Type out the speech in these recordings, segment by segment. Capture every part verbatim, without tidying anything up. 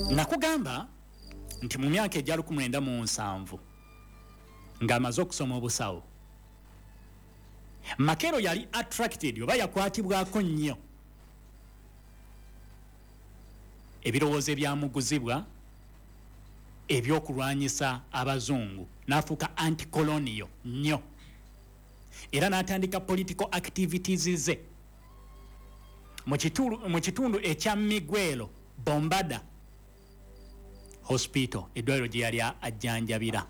nakugamba nti mu myaka ejja lukumi lwenda mu nsanvu ng'amaze okusoma obusawo Makero yali attracted oba yakwatibwako nnyo ebirowoozo ebyamuguzibwa ebyokulwanyisa abazungu n'afuuka anti-colonial nnyo era n'atandika political activities ze mu kitundu ekya Miguel Bombada Hospital eddwaliro gye yali ajjanjabira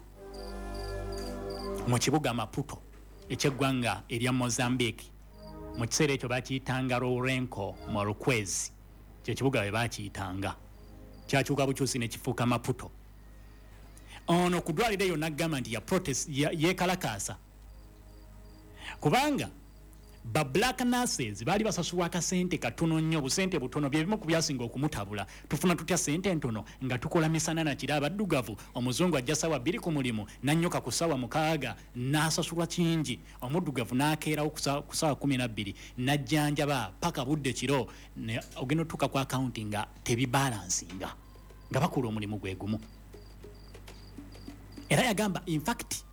mu kibuga Maputo eky'eggwanga erya Mozambique mu kiseera ekyo bakiyitanga Lourenco Marquez kye kibuga bwe bakiyitanga kyakyuka bukyusi ne kifuuka Maputo ono ku ddwaliro eyo n'aggamba nti ya protest yeekalakaasa kubanga ba black nurses bali basasulwa akasente katono nnyo busente butono bye bimu ku byasinga okumutabula tufuna tutya sente ntono nga tukola misana na kira abaddugavu omuzungu ajja sawa bbiri ku mulimu nanyoka ku sawa mukaaga n'asasulwa kingi omuddugavu n'akeerawo ku sawa kumi na bbiri n'ajjanjaba paka budde kiro ogenda otuuka ku accounting nga tebibalansinga nga bakola omulimu gwe gumu era yagamba in fact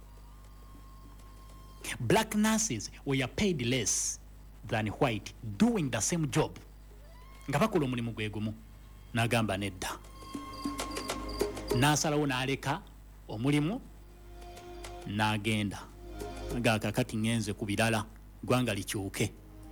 black nurses were paid less than white doing the same job nga bakola omulimu gwe gumu n'agamba nedda n'asalawo n'aleka omulimu n'agenda nga kakati ngenze ku birala gwanga likyuke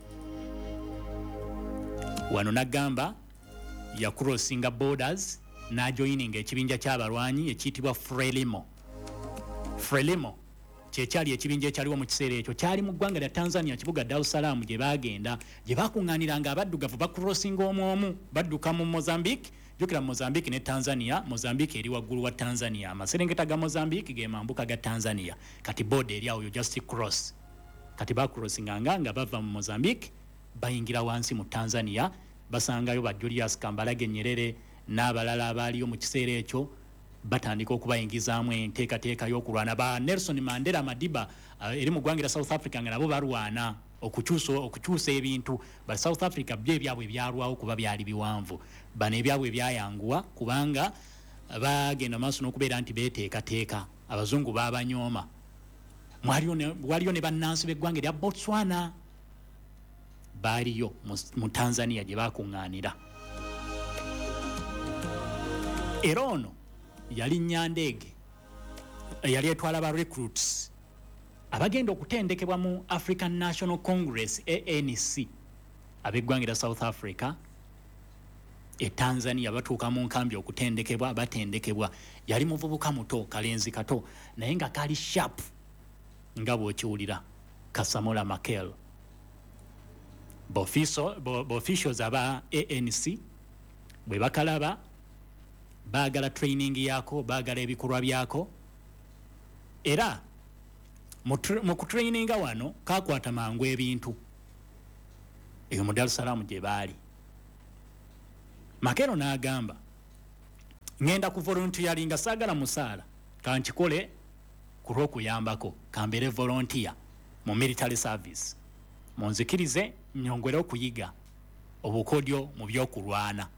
wano n'agamba ya crossinga borders n'ajoininga ekibinja ky'abalwanyi ekiyitibwa Frelimo Frelimo kyekyali ekibinja ekyaliwo mu kiseera ekyo kyali mu ggwanga lya Tanzania kibuga Dar es Salaam gye bagenda gye bakuŋŋaaniranga abaddugavu bakurosinga omu omu badduka mu Mozambique jukira Mozambique ne Tanzania Mozambique eri waggulu wa Tanzania amaserengeta ga Mozambique ge mambuka ga Tanzania kati border eri awo yo just cross kati bakurosinganga nga bava mu Mozambique bayingira wansi mu Tanzania basangayo ba Julius Kambarage Nyerere n'abalala abaaliyo mu kiseera ekyo batandika okubayingizaamu enteekateeka y'okulwana ba Nelson Mandela Madiba uh, eri mu ggwanga lya South Africa nga nabo balwana okukyusa okukyusa ebintu ba South Africa bye byabwe byalwawo kuba byali biwanvu bano ebyabwe byayanguwa kubanga bagenda maaso n'okubeera nti beeteekateeka abazungu baabanyooma waliyo ne bannansi b'eggwanga lya Botswana baaliyo mu Tanzania gye bakuŋŋaanira era ono yali nyandeege yali etwala ba recruits abagenda okutendekebwa mu African National Congress A N C ab'eggwanga lya South Africa e Tanzania batuuka mu nkambi okutendekebwa batendekebwa yali muvubuka muto kalenzi kato naye nga kali sharp nga bw'okiwulira Kasamola Makel b'officials aba A N C bwe bakalaba baagala training yako baagala ebikolwa byako era mu kutraininga wano kakwata mangu ebintu eyo mu Dar es Salaam gye baali Makero n'agamba ngenda ku volunteeringa saagala musaala kankikole ku lw'okuyambako kambeere volunteer mu military service munzikirize nyongere okuyiga obukodyo mu by'okulwana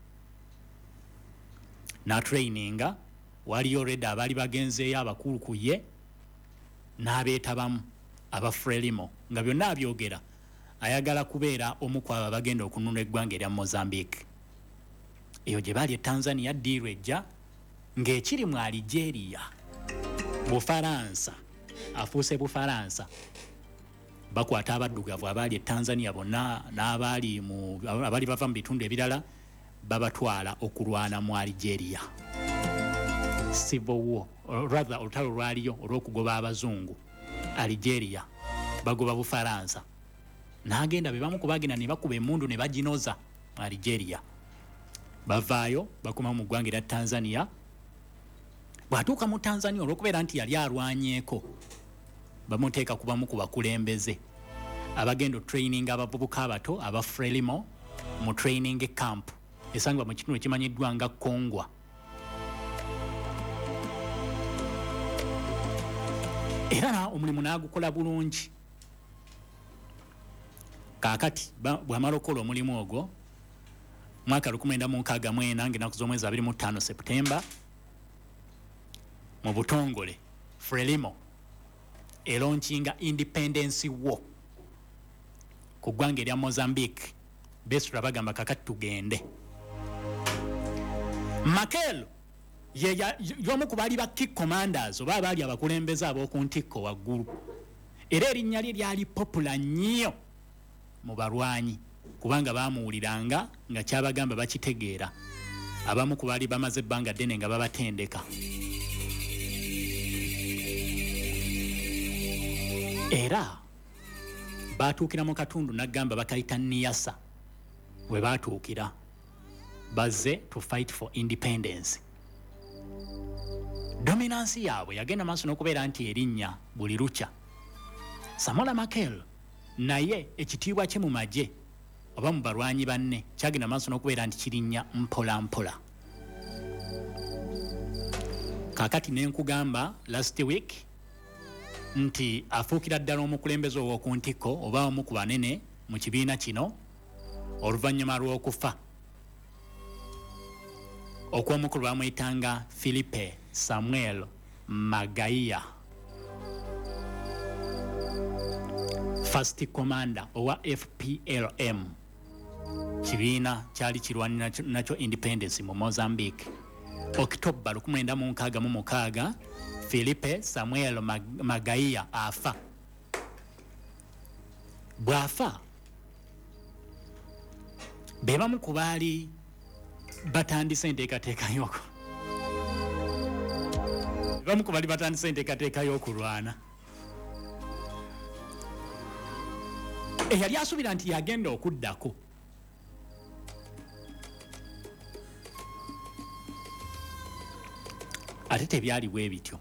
na traininga waliyo already abali bagenzeeyo abakulu ku ye n'abeetabamu aba Frelimo nga byonna abyogera ayagala kubeera omu ku abo bagenda okununula eggwanga erya Mozambique eyo gye baali e Tanzania ddiirwa ejja ng'ekiri mu Algeria Bufaransa afuuse Bufaransa bakwata abaddugavu abaali e Tanzania bonna n'abaali mu abali bava mu bitundu ebirala babatwala okulwana mu Algeria civil war or rather olutalo lwaliyo olw'okugoba abazungu Algeria bagoba Bufaransa n'agenda be bamu ku bagenda ne bakuba emmundu ne baginoza mu Algeria bavaayo bakoma mu ggwanga erya Tanzania bw'atuuka mu Tanzania olw'okubeera nti yali alwanyeeko bamuteeka kubamu ku bakulembeze abagenda training abavubuka abato aba Frelimo mu training camp esangwa mu kitundu ekimanyiddwa nga Kongwa era omulimu n'agukola bulungi kaakati bw'amala okukola omulimu ogwo mwaka lukumi lwenda mu nkaaga mu ena ng'ennaku z'omwezi abiri mu ttaano Septemba mu butongole Frelimo elaunchinga independence war ku ggwanga erya Mozambique. Beesula bagamba kakati tugende. Makel ye y'omu ku baali ba key commanders oba abaali abakulembeze ab'oku ntikko waggulu, era erinnya lye lyali popular nnyo mu balwanyi kubanga baamuwuliranga nga kyabagamba bakitegeera. Abamu ku baali bamaze ebbanga ddene nga babatendeka. Era baatuukira mu katundu n'aggamba bakayita Niassa we baatuukira bazze to fight for independence. Dominance yaabwe yagenda maaso n'okubeera nti erinnya buli lukya. Samora Machel naye ekitiibwa kye mu magye oba mu balwanyi banne kyagenda maaso n'okubeera nti kirinnya mpola mpola. Kaakati ne nkugamba last week nti afuukira ddala omukulembeze ow'oku ntikko oba omu ku banene mu kibiina kino oluvannyuma lw'okufa okw'omukulu bamuyitanga Philippe Samuel Magaiya, first commander owa F P L M, kibiina kyali kirwanira nakyo independence mu Mozambique. October lukumi lwenda mu nkaaga mu mukaaga Philippe Samuel Mag Magaiya afa. Bw'afa be bamu ku baali batandise enteekateeka y'oku bamu ku baali batandise enteekateeka y'okulwana. Eyali asuubira nti yagenda okuddako ate tebyali bwe bityo.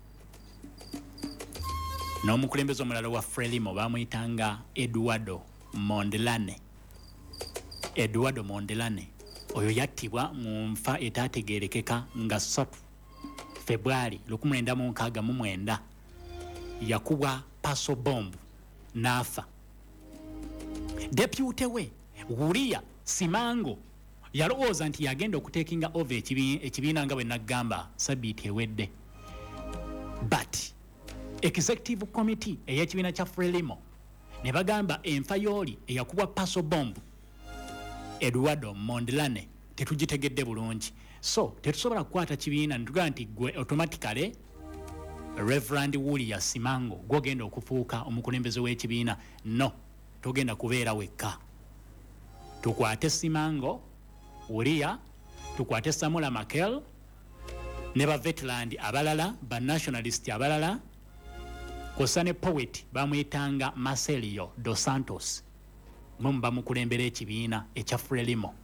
N'omukulembeze omulala wa Frelimo bamuyitanga Eduardo Mondlane. Eduardo Mondlane oyo yattibwa mu nfa etaategeerekeka nga ssatu February lukumi lwenda mu nkaaga mu mwenda. Yakubwa paso bombu n'afa. Deputy we Wuria Simango yalowooza nti yagenda okuteekinga over ekibiina nga bwe naggamba sabbiiti ewedde, but executive committee ey'ekibiina kya Frelimo ne bagamba enfa y'oli eyakubwa paso bombu Eduardo Mondlane tetugitegedde bulungi, so tetusobola kukwata kibiina nitugaa nti gwe automatically Reverend Wuria Simango gwogenda okufuuka omukulembeze w'ekibiina. No, togenda kubeera wekka. Tukwate Simango, Wuria, tukwate Samora Machel ne ba veteran abalala, ba nationalist abalala, kosa ne poet bamuyitanga Marcelio dos Santos mwe bamukulembera ekibiina ekya Frelimo.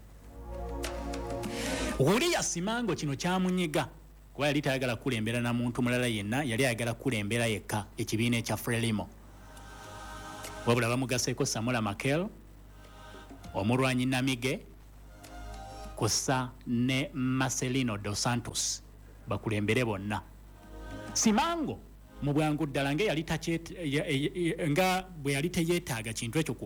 Wuria Simango kino kyamunyiga kuba yali tayagala kulembera na muntu mulala yenna, yali ayagala kulembera yekka ekibiina ekya Frelimo. Wabula bamugaseeko Samora Machel, omulwanyi Namige, kosa ne Marcelino dos Santos bakulembere bonna. Simango mu bwangu ddala nga yali nga bwe yali teyeetaaga kintu ekyo